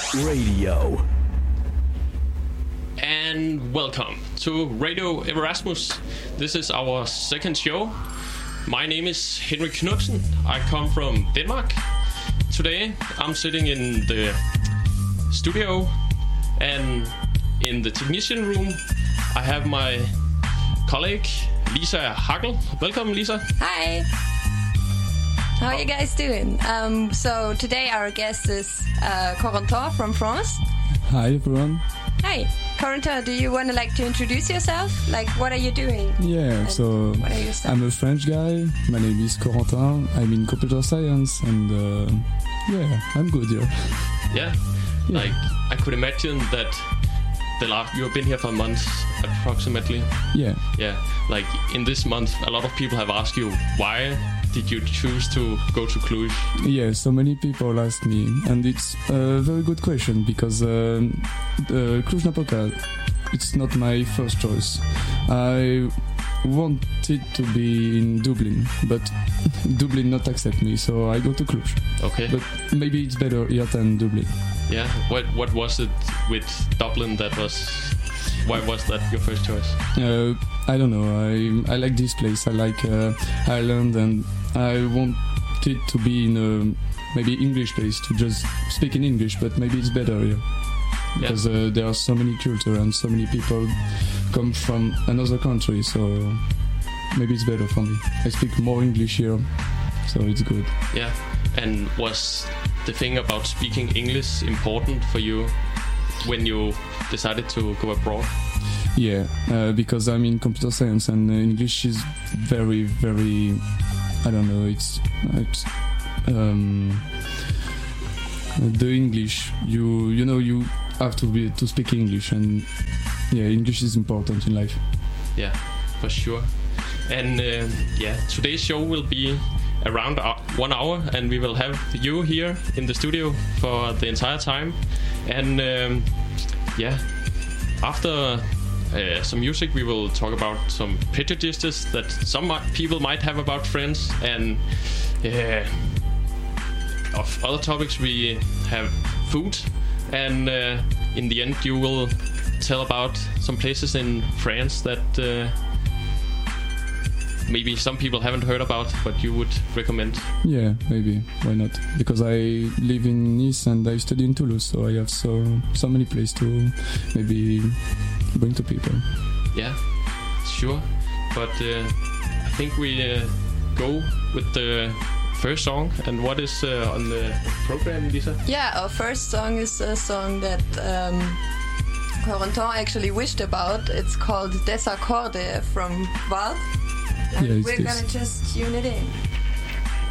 Radio. And welcome to Radio Erasmus. This is our second show. My name is Henrik Knudsen. I come from Denmark. Today I'm sitting in the studio, and in the technician room I have my colleague Lisa Hagel. Welcome, Lisa. Hi. How are you guys doing? So today our guest is Corentin from France. Hi everyone. Hi, Corentin. Do you want to introduce yourself? What are you doing? Yeah, and so what are your stuff? I'm a French guy. My name is Corentin. I'm in computer science, and yeah, I'm good here. Yeah. I could imagine that you've been here for months approximately. Yeah. In this month, a lot of people have asked you, why did you choose to go to Cluj? Yeah, so many people ask me, and it's a very good question because Cluj-Napoca, it's not my first choice. I wanted to be in Dublin, but Dublin not accept me, so I go to Cluj. Okay. But maybe it's better here than Dublin. Yeah. What was it with Dublin why was that your first choice? I don't know. I like this place. I like Ireland, and I wanted to be in a maybe English place to just speak in English, but maybe it's better here because there are so many culture and so many people come from another country. So maybe it's better for me. I speak more English here, so it's good. Yeah. And was the thing about speaking English important for you when you decided to go abroad? Yeah, because I'm in computer science, and English is very, very, I don't know, it's the English, you know you have to speak English, and yeah, English is important in life. Yeah, for sure. And today's show will be around 1 hour, and we will have you here in the studio for the entire time. And after some music, we will talk about some prejudices that some people might have about friends, and of other topics we have food, and in the end you will tell about some places in France that maybe some people haven't heard about, but you would recommend. Yeah, maybe. Why not? Because I live in Nice and I study in Toulouse, so I have so many places to maybe bring to people. Yeah, sure. But I think we go with the first song. And what is on the program, Lisa? Yeah, our first song is a song that Corentin actually wished about. It's called Des Accordes from Valve. And Yeah, we're gonna just tune it in.